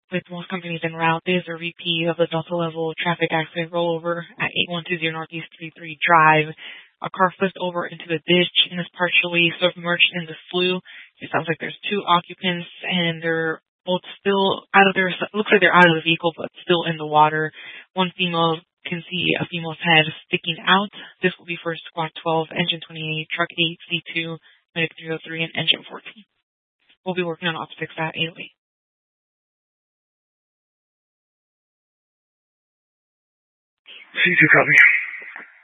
with most companies en route. This is a repeat of the Delta level traffic accident rollover at 8120 Northeast 33 Drive. A car flipped over into the ditch and is partially submerged in the slough. It sounds like there's two occupants and they're both still out of their, looks like they're out of the vehicle but still in the water. One female can see a female's head sticking out. This will be for Squad 12, Engine 28, Truck 8, C2, Medic 303, and Engine 14. We'll be working on optics at 808. C2 copy.